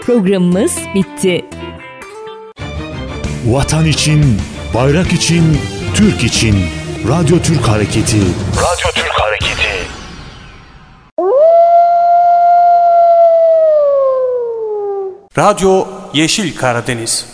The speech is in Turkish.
Programımız bitti. Vatan için, bayrak için, Türk için. Radyo Türk Hareketi. Radyo Türk Hareketi. Radyo Yeşil Karadeniz.